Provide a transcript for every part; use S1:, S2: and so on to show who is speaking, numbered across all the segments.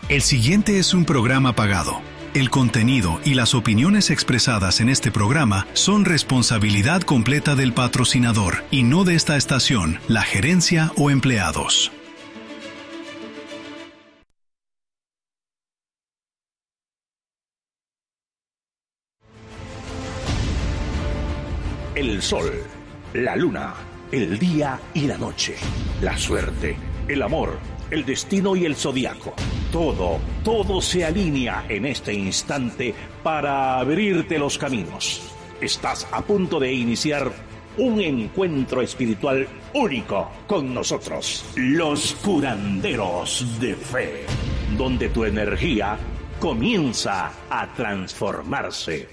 S1: El siguiente es un programa pagado. El contenido y las opiniones expresadas en este programa son responsabilidad completa del patrocinador y no de esta estación, la gerencia o empleados.
S2: El sol, la luna, el día y la noche, la suerte, el amor, el destino y el zodiaco. Todo se alinea en este instante para abrirte los caminos. Estás a punto de iniciar un encuentro espiritual único con nosotros, los curanderos de fe, donde tu energía comienza a transformarse.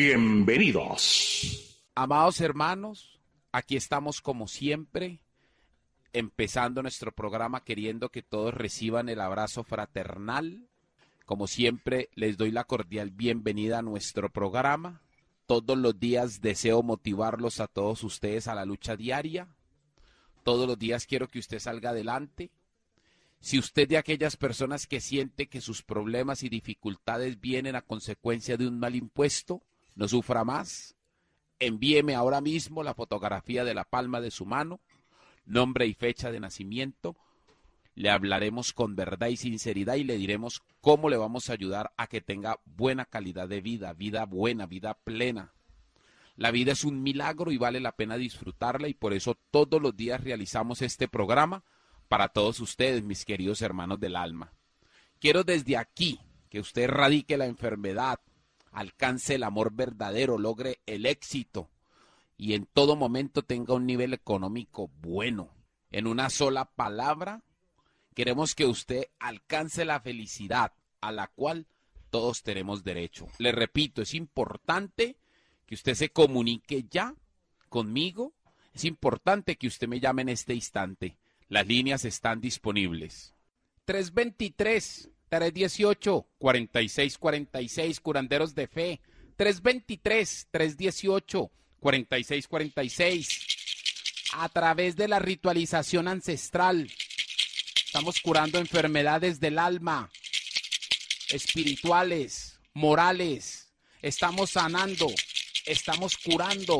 S2: Bienvenidos.
S3: Amados hermanos, aquí estamos como siempre, empezando nuestro programa queriendo que todos reciban el abrazo fraternal. Como siempre, les doy la cordial bienvenida a nuestro programa. Todos los días deseo motivarlos a todos ustedes a la lucha diaria. Todos los días quiero que usted salga adelante. Si usted de aquellas personas que siente que sus problemas y dificultades vienen a consecuencia de un mal impuesto, no sufra más. Envíeme ahora mismo la fotografía de la palma de su mano, nombre y fecha de nacimiento. Le hablaremos con verdad y sinceridad y le diremos cómo le vamos a ayudar a que tenga buena calidad de vida, vida buena, vida plena. La vida es un milagro y vale la pena disfrutarla y por eso todos los días realizamos este programa para todos ustedes, mis queridos hermanos del alma. Quiero desde aquí que usted erradique la enfermedad, alcance el amor verdadero, logre el éxito y en todo momento tenga un nivel económico bueno. En una sola palabra, queremos que usted alcance la felicidad a la cual todos tenemos derecho. Le repito, es importante que usted se comunique ya conmigo. Es importante que usted me llame en este instante. Las líneas están disponibles. 323-318-4646, curanderos de fe. 323-318-4646. A través de la ritualización ancestral, estamos curando enfermedades del alma, espirituales, morales. Estamos sanando, estamos curando.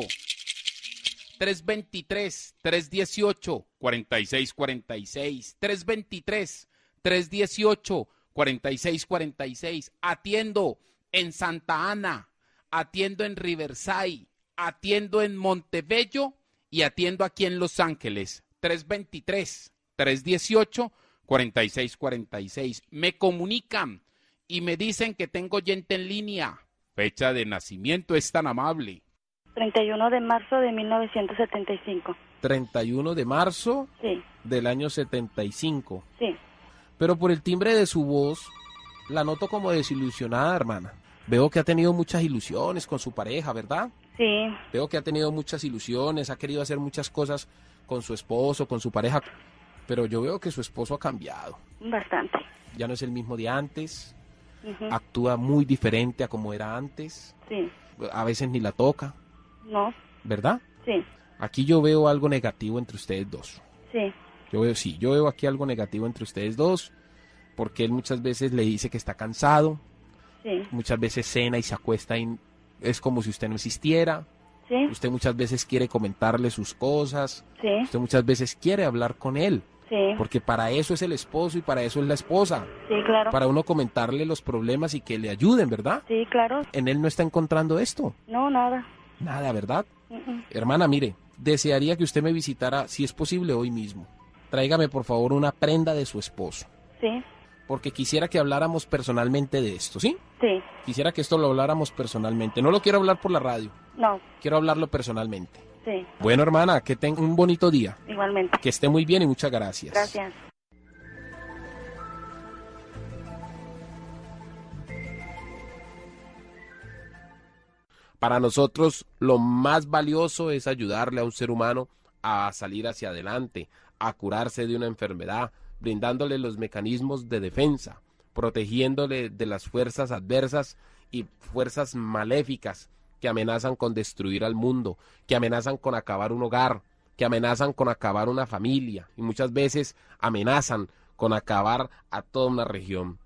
S3: 323-318-4646. 323-318-4646. Atiendo en Santa Ana, atiendo en Riverside, atiendo en Montebello y atiendo aquí en Los Ángeles. 323-318-4646. Me comunican y me dicen que tengo oyente en línea. Fecha de nacimiento es tan amable.
S4: 31 de marzo de 1975.
S3: 31 de marzo
S4: Sí.
S3: del año 75.
S4: Sí.
S3: Pero por el timbre de su voz, la noto como desilusionada, hermana. Veo que ha tenido muchas ilusiones con su pareja, ¿verdad?
S4: Sí.
S3: Veo que ha tenido muchas ilusiones, ha querido hacer muchas cosas con su esposo, con su pareja. Pero yo veo que su esposo ha cambiado.
S4: Bastante.
S3: Ya no es el mismo de antes.
S4: Uh-huh.
S3: Actúa muy diferente a como era antes.
S4: Sí.
S3: A veces ni la toca.
S4: No.
S3: ¿Verdad?
S4: Sí.
S3: Aquí yo veo algo negativo entre ustedes dos.
S4: Sí.
S3: Yo veo aquí algo negativo entre ustedes dos, porque él muchas veces le dice que está cansado,
S4: Sí.
S3: muchas veces cena y se acuesta y es como si usted no existiera.
S4: Sí.
S3: Usted muchas veces quiere comentarle sus cosas,
S4: Sí.
S3: usted muchas veces quiere hablar con él,
S4: Sí.
S3: porque para eso es el esposo y para eso es la esposa,
S4: Sí, claro.
S3: para uno comentarle los problemas y que le ayuden, ¿verdad?
S4: Sí, claro.
S3: En él no está encontrando esto,
S4: No, nada.
S3: nada, ¿verdad?
S4: Uh-uh.
S3: Hermana, mire, desearía que usted me visitara, si es posible, hoy mismo. Tráigame, por favor, una prenda de su esposo,
S4: Sí.
S3: porque quisiera que habláramos personalmente de esto, ¿sí?
S4: Sí.
S3: Quisiera que esto lo habláramos personalmente. No lo quiero hablar por la radio,
S4: No.
S3: quiero hablarlo personalmente.
S4: Sí.
S3: Bueno, hermana, que tenga un bonito día,
S4: Igualmente.
S3: que esté muy bien y muchas gracias.
S4: Gracias.
S3: Para nosotros lo más valioso es ayudarle a un ser humano a salir hacia adelante, a curarse de una enfermedad, brindándole los mecanismos de defensa, protegiéndole de las fuerzas adversas y fuerzas maléficas que amenazan con destruir al mundo, que amenazan con acabar un hogar, que amenazan con acabar una familia y muchas veces amenazan con acabar a toda una región.